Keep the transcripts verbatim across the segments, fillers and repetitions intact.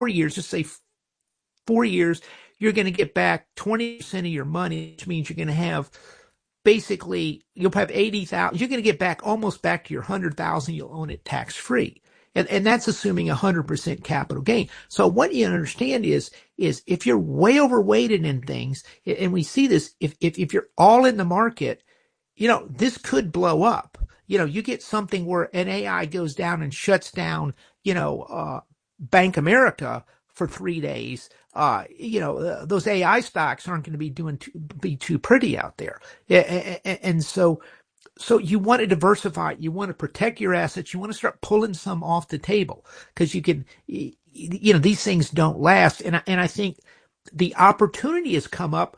four years, just say four years, you're going to get back twenty percent of your money, which means you're going to have basically, you'll have eighty thousand, you're going to get back almost back to your one hundred thousand, you'll own it tax free. And, and that's assuming one hundred percent capital gain. So what you understand is, is if you're way overweighted in things, and we see this, if, if, if you're all in the market, you know, this could blow up. You know, you get something where an A I goes down and shuts down, you know, uh, Bank America for three days. Uh, you know, uh, those A I stocks aren't going to be doing too, be too pretty out there. And, and so, so you want to diversify. You want to protect your assets. You want to start pulling some off the table because you can, you know, these things don't last. And I, and I think the opportunity has come up.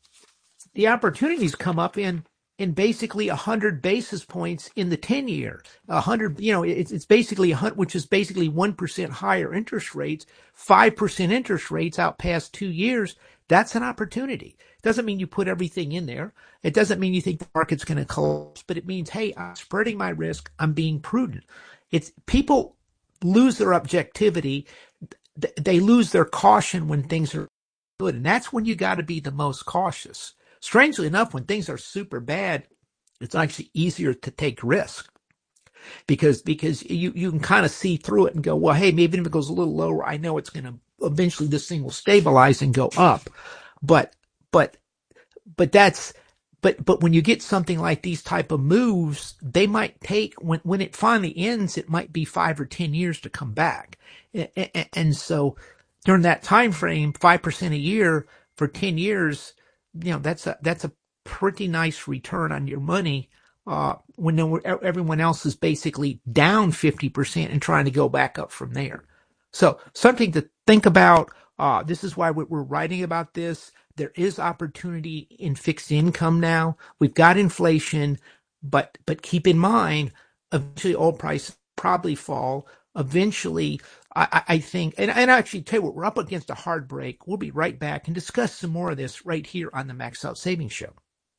The opportunities come up in, in basically a hundred basis points in the ten year, a hundred, you know, it's, it's basically a hundred, which is basically one percent higher interest rates, five percent interest rates out past two years. That's an opportunity. Doesn't mean you put everything in there. It doesn't mean you think the market's going to collapse, but it means, hey, I'm spreading my risk. I'm being prudent. It's people lose their objectivity. They lose their caution when things are good. And that's when you got to be the most cautious. Strangely enough, when things are super bad, it's actually easier to take risk because, because you, you can kind of see through it and go, well, hey, maybe if it goes a little lower, I know it's going to eventually this thing will stabilize and go up. But, but, but that's, but, but when you get something like these type of moves, they might take when, when it finally ends, it might be five or ten years to come back. And, and so during that time frame, five percent a year for ten years, you know, that's a, that's a pretty nice return on your money, uh, when everyone else is basically down fifty percent and trying to go back up from there. So something to think about. Uh, this is why we're writing about this. There is opportunity in fixed income now. We've got inflation, but, but keep in mind, eventually oil prices probably fall. Eventually, I, I think, and, and I actually tell you what, we're up against a hard break. We'll be right back and discuss some more of this right here on the Max Out Savings Show.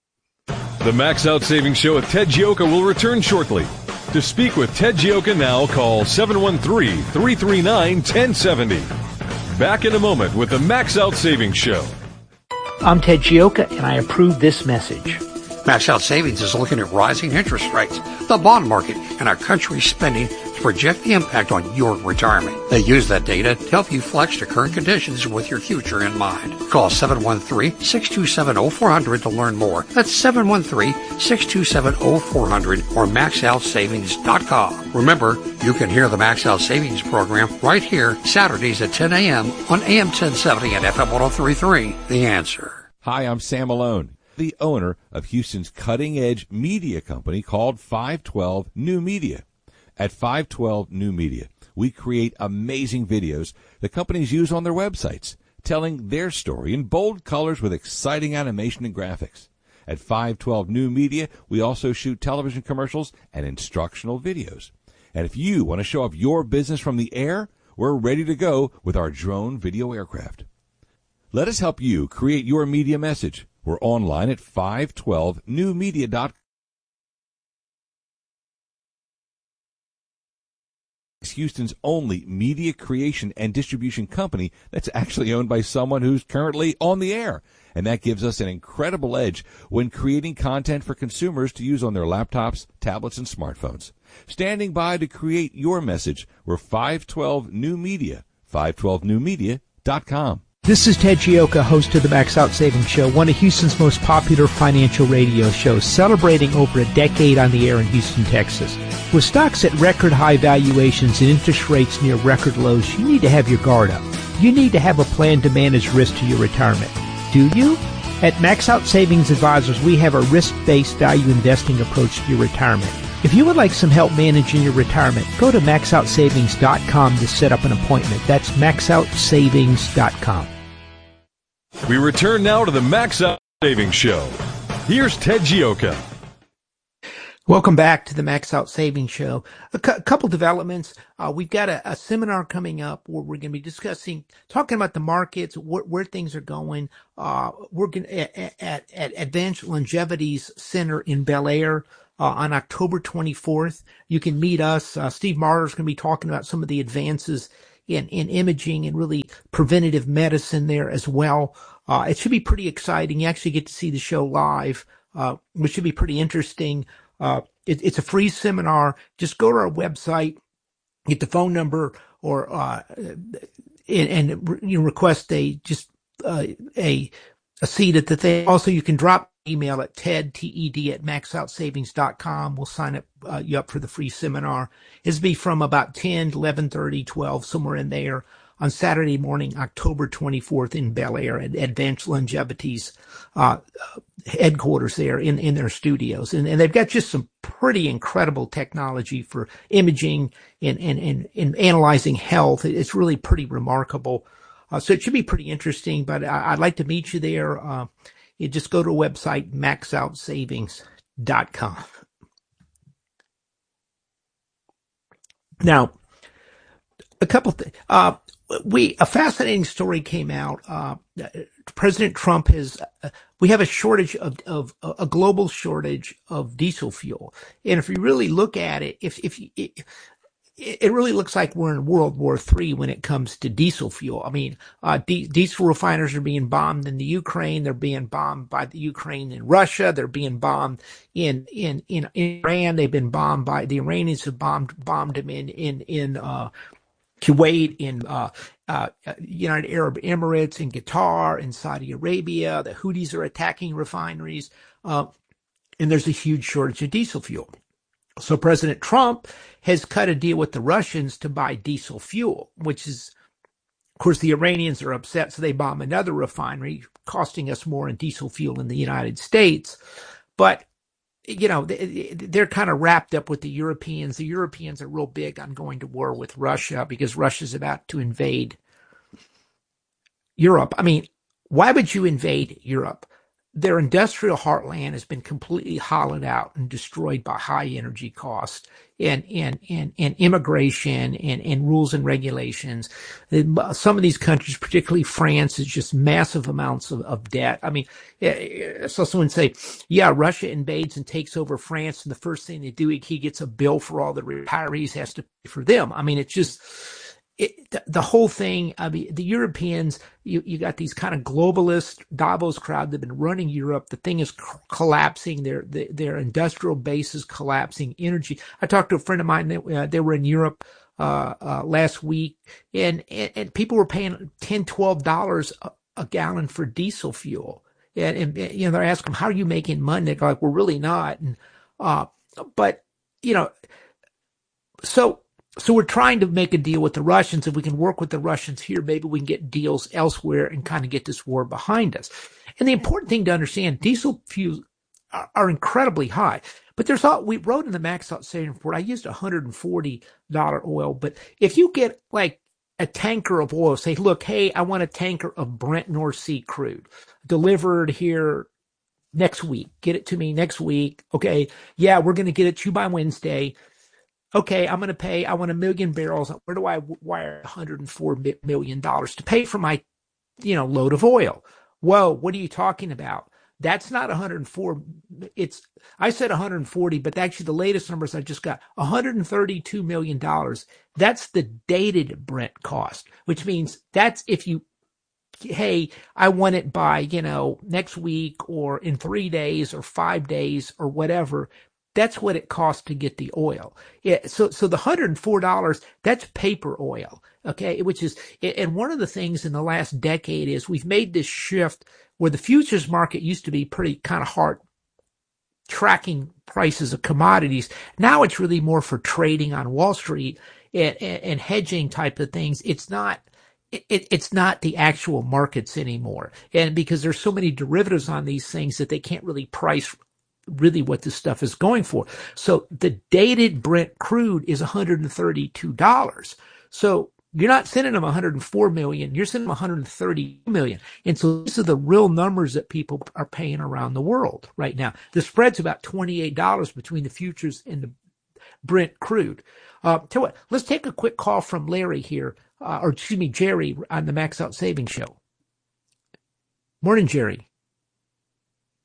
The Max Out Savings Show with Ted Gioka will return shortly. To speak with Ted Gioka now, call seven one three, three three nine, one zero seven zero. Back in a moment with the Max Out Savings Show. I'm Ted Gioka, and I approve this message. Max Out Savings is looking at rising interest rates, the bond market, and our country's spending to project the impact on your retirement. They use that data to help you flex to current conditions with your future in mind. Call seven one three, six two seven, zero four zero zero to learn more. That's seven one three, six two seven, zero four zero zero or max out savings dot com. Remember, you can hear the Max Out Savings program right here Saturdays at ten a.m. on A M ten seventy and F M ten thirty-three. The Answer. Hi, I'm Sam Malone, the owner of Houston's cutting-edge media company called five twelve New Media. At five twelve New Media, we create amazing videos that companies use on their websites, telling their story in bold colors with exciting animation and graphics. At five twelve New Media, we also shoot television commercials and instructional videos. And if you want to show off your business from the air, we're ready to go with our drone video aircraft. Let us help you create your media message. We're online at five twelve new media dot com. Houston's only media creation and distribution company that's actually owned by someone who's currently on the air. And that gives us an incredible edge when creating content for consumers to use on their laptops, tablets, and smartphones. Standing by to create your message, we're five twelve New Media, five twelve new media dot com. This is Ted Gioka, host of the Max Out Savings Show, one of Houston's most popular financial radio shows, celebrating over a decade on the air in Houston, Texas. With stocks at record high valuations and interest rates near record lows, you need to have your guard up. You need to have a plan to manage risk to your retirement. Do you? At Max Out Savings Advisors, we have a risk-based value investing approach to your retirement. If you would like some help managing your retirement, go to max out savings dot com to set up an appointment. That's max out savings dot com. We return now to the Max Out Savings Show. Here's Ted Gioka. Welcome back to the Max Out Savings Show. A cu- couple developments. Uh, we've got a, a seminar coming up where we're going to be discussing, talking about the markets, wh- where things are going. Uh, we're going at, at, at Advanced Longevity's Center in Bel Air uh, on October twenty-fourth. You can meet us. Uh, Steve Marler's going to be talking about some of the advances in, in imaging and really preventative medicine there as well. Uh, it should be pretty exciting. You actually get to see the show live, uh, which should be pretty interesting. Uh, it, it's a free seminar. Just go to our website, get the phone number, or uh, and, and you know, request a just uh, a a seat at the thing. Also, you can drop email at ted, T E D, at max out savings dot com. We'll sign up uh, you up for the free seminar. It'll be from about ten to eleven thirty, twelve, somewhere in there, on Saturday morning, October twenty-fourth in Bel Air at Advanced Longevity's uh, headquarters there in, in their studios. And, and they've got just some pretty incredible technology for imaging and, and, and, and analyzing health. It's really pretty remarkable. Uh, so it should be pretty interesting, but I, I'd like to meet you there. Uh, you just go to a website, max out savings dot com. Now, a couple things. Uh, we, a fascinating story came out. Uh, President Trump has, uh, we have a shortage of, of, a global shortage of diesel fuel. And if you really look at it, if, if, it, it really looks like we're in World War Three when it comes to diesel fuel. I mean, uh, di- diesel refiners are being bombed in the Ukraine. They're being bombed by the Ukraine in Russia. They're being bombed in, in, in Iran. They've been bombed by, the Iranians have bombed, bombed them in, in, in, uh, Kuwait, in uh, uh, United Arab Emirates, in Qatar, in Saudi Arabia. The Houthis are attacking refineries, uh, and there's a huge shortage of diesel fuel. So President Trump has cut a deal with the Russians to buy diesel fuel, which is, of course, the Iranians are upset, so they bomb another refinery, costing us more in diesel fuel in the United States. But you know, they're kind of wrapped up with the Europeans. The Europeans are real big on going to war with Russia because Russia's about to invade Europe. I mean, why would you invade Europe? Their industrial heartland has been completely hollowed out and destroyed by high energy costs and, and, and, and immigration and, and rules and regulations. Some of these countries, particularly France, is just massive amounts of, of debt. I mean, so someone say, yeah, Russia invades and takes over France, and the first thing they do, he gets a bill for all the retirees, has to pay for them. I mean, it's just, It, the, the whole thing, I mean, the Europeans, you, you got these kind of globalist Davos crowd that have been running Europe. The thing is c- collapsing. Their, their, their industrial base is collapsing. Energy. I talked to a friend of mine that uh, they were in Europe, uh, uh, last week, and, and, and people were paying ten, twelve dollars a, a gallon for diesel fuel. And, and, you know, they're asking them, how are you making money? They're like, we're really not. And, uh, but, you know, so, So we're trying to make a deal with the Russians. If we can work with the Russians here, maybe we can get deals elsewhere and kind of get this war behind us. And the important thing to understand, diesel fuels are, are incredibly high. But there's all, we wrote in the Max Out Savings Report, I used one hundred forty dollars oil. But if you get like a tanker of oil, say, look, hey, I want a tanker of Brent North Sea crude delivered here next week. Get it to me next week. Okay. Yeah, we're going to get it to you by Wednesday. Okay, I'm going to pay, I want a million barrels. Where do I wire one hundred four million dollars to pay for my, you know, load of oil? Whoa, what are you talking about? That's not one hundred four. It's, I said one hundred forty, but actually the latest numbers I just got, one hundred thirty-two million dollars. That's the dated Brent cost, which means that's if you, hey, I want it by, you know, next week or in three days or five days or whatever. That's what it costs to get the oil. Yeah, so, so the one hundred four dollars, that's paper oil, okay, which is, and one of the things in the last decade is we've made this shift where the futures market used to be pretty kind of hard tracking prices of commodities. Now it's really more for trading on Wall Street and, and, and hedging type of things. It's not, it, it's not the actual markets anymore. And because there's so many derivatives on these things that they can't really price really what this stuff is going for. So the dated Brent crude is one hundred thirty-two dollars. So you're not sending them one hundred four million, you're sending them one hundred thirty million. And so these are the real numbers that people are paying around the world right now. The spread's about twenty-eight dollars between the futures and the Brent crude. Uh, tell you what, let's take a quick call from Larry here, uh, or excuse me, Jerry on the Max Out Savings Show. Morning, Jerry.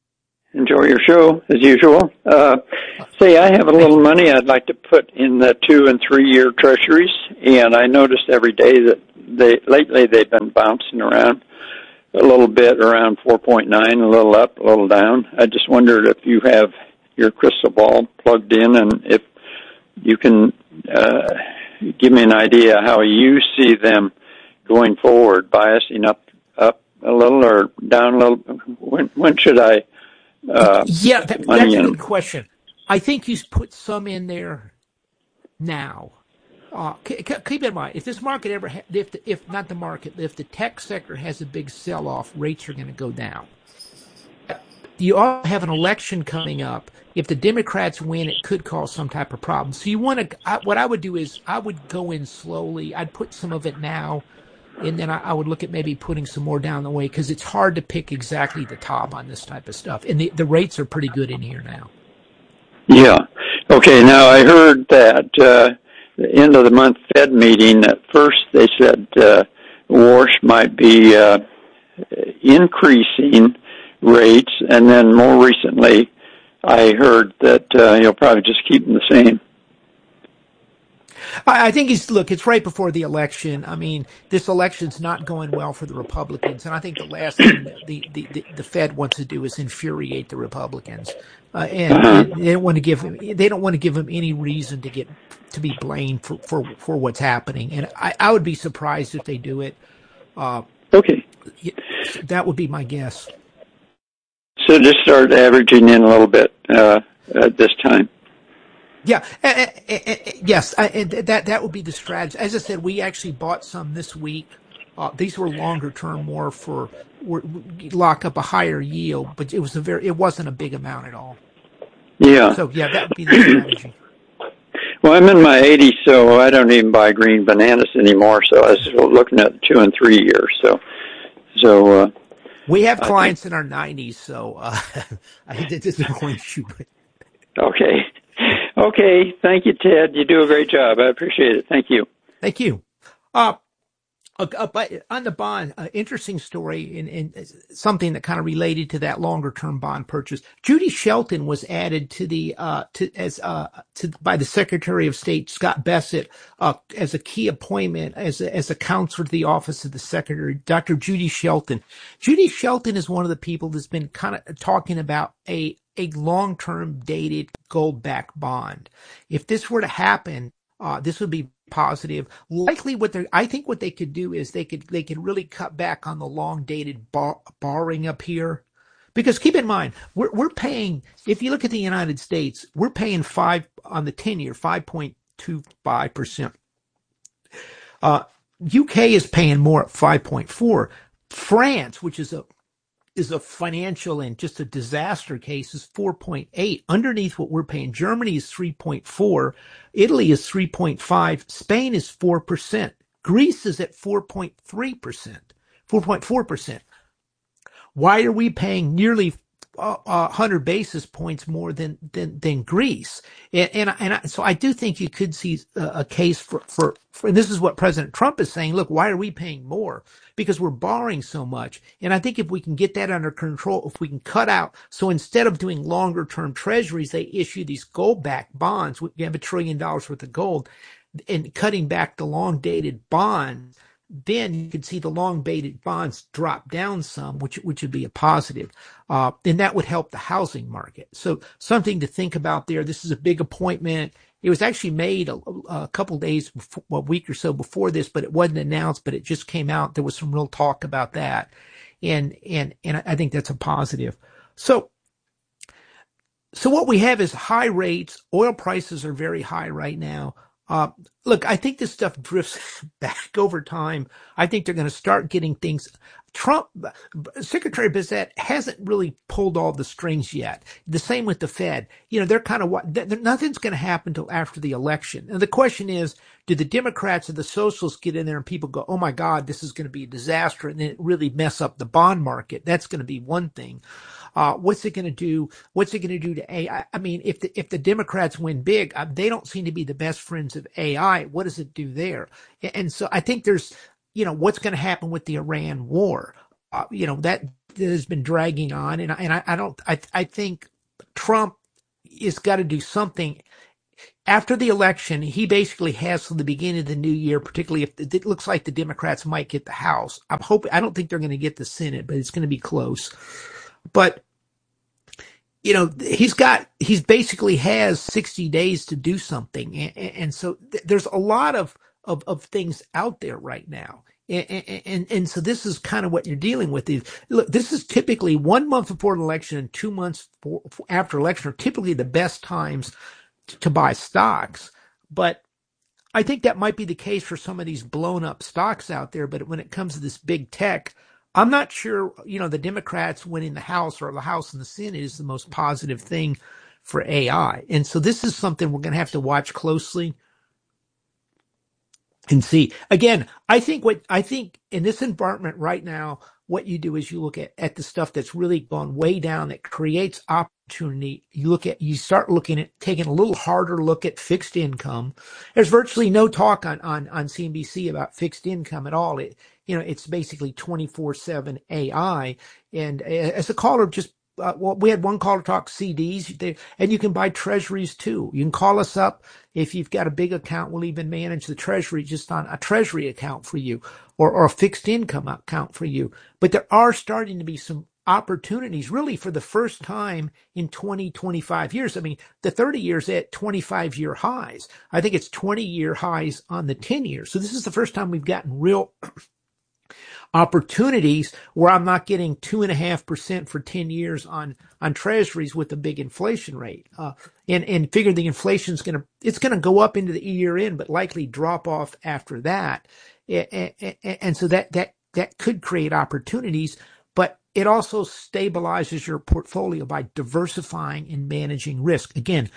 Enjoy your show, as usual. Uh, say, I have a little money I'd like to put in the two- and three-year treasuries, and I noticed every day that they lately they've been bouncing around a little bit, around four point nine, a little up, a little down. I just wondered if you have your crystal ball plugged in and if you can uh, give me an idea how you see them going forward, biasing up up a little or down a little. When, when should I uh, yeah, that, put money that's a in? good question. I think you put some in there now. Uh, keep in mind, if this market ever, ha- if the, if not the market, if the tech sector has a big sell-off, rates are going to go down. You all have an election coming up. If the Democrats win, it could cause some type of problem. So you want to, what I would do is I would go in slowly. I'd put some of it now, and then I, I would look at maybe putting some more down the way because it's hard to pick exactly the top on this type of stuff. And the, the rates are pretty good in here now. Yeah. Okay. Now I heard that uh, the end of the month Fed meeting. At first, they said uh, Warsh might be uh, increasing rates, and then more recently, I heard that uh, he'll probably just keep them the same. I think he's look. It's right before the election. I mean, this election's not going well for the Republicans, and I think the last thing the the, the, the Fed wants to do is infuriate the Republicans, uh, and, Uh-huh. and they don't want to give him. They don't want to give him any reason to get to be blamed for for, for what's happening. And I, I would be surprised if they do it. Uh, Okay. that would be my guess. So just start averaging in a little bit uh, at this time. Yeah, uh, uh, uh, uh, yes, uh, and that that would be the strategy. As I said, we actually bought some this week. Uh, these were longer term, more for were, lock up a higher yield, but it was a very it wasn't a big amount at all. Yeah. So yeah, that would be the strategy. Well, I'm in my eighties, so I don't even buy green bananas anymore. So I was looking at two and three years. So, so uh, We have clients in our nineties, so uh, I think this is a point issue. Okay. Okay. Thank you, Ted. You do a great job. I appreciate it. Thank you. Thank you. Uh, uh, uh, but on the bond, uh, interesting story and, and something that kind of related to that longer term bond purchase. Judy Shelton was added to the uh, to as uh, to by the Secretary of State Scott Bessent uh, as a key appointment as a, as a counselor to the office of the Secretary, Doctor Judy Shelton. Judy Shelton is one of the people that's been kind of talking about a a long term dated gold backed bond. If this were to happen, uh, this would be positive. Likely what they I think what they could do is they could they could really cut back on the long dated bar, borrowing up here. Because keep in mind, we're we're paying, if you look at the United States, we're paying five on the ten year, five point two five percent. Uh U K is paying more at five point four. France, which is a is a financial and just a disaster case, is four point eight. Underneath what we're paying, Germany is three point four, Italy is three point five, Spain is four percent, Greece is at four point three percent, four point four percent. Why are we paying nearly uh, one hundred basis points more than than, than Greece? And and, and I, so I do think you could see a, a case for, for for and this is what President Trump is saying. Look, why are we paying more? Because we're borrowing so much. And I think if we can get that under control, if we can cut out, so instead of doing longer term treasuries, they issue these gold backed bonds. We have a trillion dollars worth of gold, and cutting back the long dated bonds, then you could see the long dated bonds drop down some, which which would be a positive. Uh, and that would help the housing market. So something to think about there. This is a big appointment. It was actually made a, a couple of days, before, a week or so before this, but it wasn't announced, but it just came out. There was some real talk about that. And, and, and I think that's a positive. So, so what we have is high rates. Oil prices are very high right now. Uh, look, I think this stuff drifts back over time. I think they're going to start getting things. Trump, Secretary Bessent hasn't really pulled all the strings yet. The same with the Fed. You know, they're kind of what, nothing's going to happen until after the election. And the question is, do the Democrats or the socialists get in there and people go, oh my God, this is going to be a disaster, and then it really mess up the bond market? That's going to be one thing. Uh, what's it going to do? What's it going to do to A I? I mean, if the, if the Democrats win big, uh, they don't seem to be the best friends of A I. What does it do there? And so I think there's, you know, what's going to happen with the Iran war? Uh, you know, that that has been dragging on. And I, and I, I don't, I, I think Trump has got to do something. After the election, he basically has from the beginning of the new year, particularly if it looks like the Democrats might get the House. I'm hoping, I don't think they're going to get the Senate, but it's going to be close. But, you know, he's got, he's basically has sixty days to do something. And, and so th- there's a lot of, of, of things out there right now. And, and, and so this is kind of what you're dealing with. Is, look, this is typically one month before an election and two months for, after election are typically the best times to buy stocks. But I think that might be the case for some of these blown up stocks out there. But when it comes to this big tech, I'm not sure, you know, the Democrats winning the House or the House and the Senate is the most positive thing for A I. And so this is something we're going to have to watch closely and see. Again, I think what I think in this environment right now, what you do is you look at, at the stuff that's really gone way down that creates opportunity. You look at, you start looking at taking a little harder look at fixed income. There's virtually no talk on, on, on C N B C about fixed income at all. It, you know, it's basically twenty-four seven A I. And as a caller, just, uh, well, we had one caller talk C Ds, they, and you can buy treasuries too. You can call us up. If you've got a big account, we'll even manage the treasury just on a treasury account for you, or, or a fixed income account for you. But there are starting to be some opportunities really for the first time in twenty, twenty-five years. I mean, the thirty years at twenty-five year highs. I think it's twenty year highs on the ten years. So this is the first time we've gotten real opportunities where I'm not getting two and a half percent for ten years on, on treasuries with a big inflation rate. Uh, and, and figure the inflation's going to, it's going to go up into the year end, but likely drop off after that. And, and, and so that, that, that could create opportunities, but it also stabilizes your portfolio by diversifying and managing risk. Again,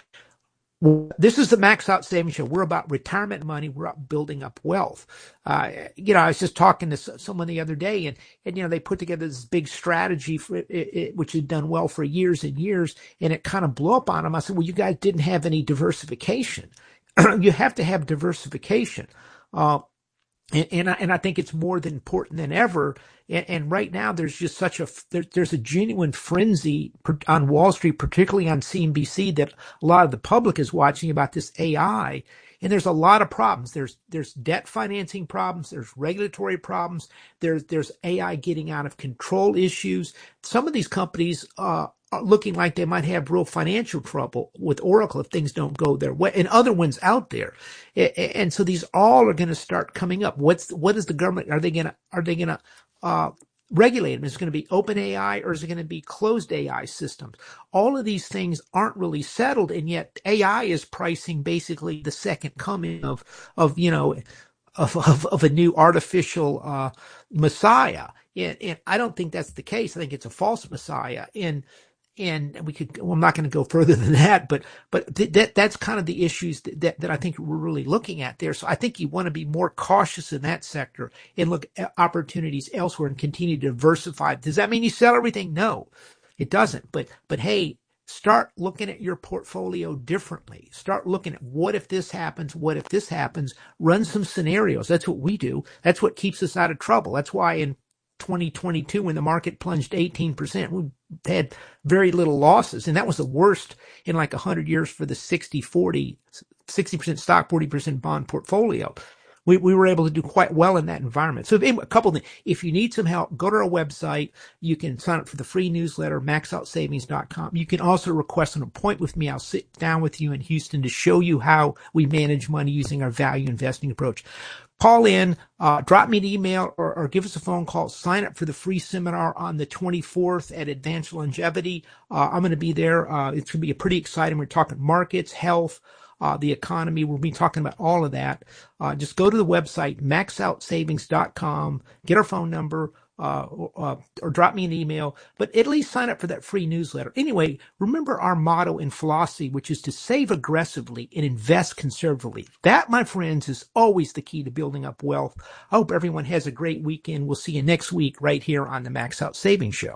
this is the Max Out Savings Show. We're about retirement money. We're about building up wealth. Uh, you know, I was just talking to someone the other day, and, and you know, they put together this big strategy for it, it, which had done well for years and years, and it kind of blew up on them. I said, well, you guys didn't have any diversification. You have to have diversification. Uh, And, and, I, and I think it's more than important than ever. And, and right now, there's just such a there, there's a genuine frenzy on Wall Street, particularly on C N B C, that a lot of the public is watching about this A I. And there's a lot of problems. There's there's debt financing problems. There's regulatory problems. There's there's A I getting out of control issues. Some of these companies uh, are looking like they might have real financial trouble with Oracle if things don't go their way, and other ones out there. And so these all are going to start coming up. What's what is the government? Are they going to are they going to uh, regulate them? Is it going to be open A I or is it going to be closed A I systems? All of these things aren't really settled, and yet A I is pricing basically the second coming of of you know of of, of a new artificial uh, messiah. And, and I don't think that's the case. I think it's a false messiah. And And we could, well, I'm not going to go further than that, but, but th- that, that's kind of the issues that, that, that I think we're really looking at there. So I think you want to be more cautious in that sector and look at opportunities elsewhere and continue to diversify. Does that mean you sell everything? No, it doesn't. But, but hey, start looking at your portfolio differently. Start looking at what if this happens? What if this happens? Run some scenarios. That's what we do. That's what keeps us out of trouble. That's why in twenty twenty-two, when the market plunged eighteen percent, we had very little losses. And that was the worst in like one hundred years for the sixty forty, sixty percent stock, forty percent bond portfolio. We we were able to do quite well in that environment. So if, a couple of things. If you need some help, go to our website. You can sign up for the free newsletter, max out savings dot com. You can also request an appointment with me. I'll sit down with you in Houston to show you how we manage money using our value investing approach. Call in, uh, drop me an email, or, or give us a phone call. Sign up for the free seminar on the twenty-fourth at Advanced Longevity. Uh, I'm going to be there. Uh, it's going to be a pretty exciting. We're talking markets, health, uh, the economy. We'll be talking about all of that. Uh, just go to the website, max out savings dot com, get our phone number, uh, or, uh, or drop me an email, but at least sign up for that free newsletter. Anyway, remember our motto in philosophy, which is to save aggressively and invest conservatively. That, my friends, is always the key to building up wealth. I hope everyone has a great weekend. We'll see you next week right here on the Max Out Savings Show.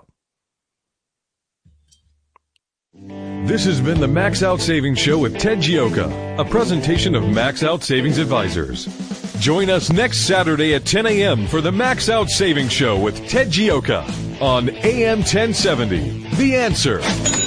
This has been the Max Out Savings Show with Ted Gioka, a presentation of Max Out Savings Advisors. Join us next Saturday at ten a.m. for the Max Out Savings Show with Ted Gioka. on A M ten seventy. The Answer.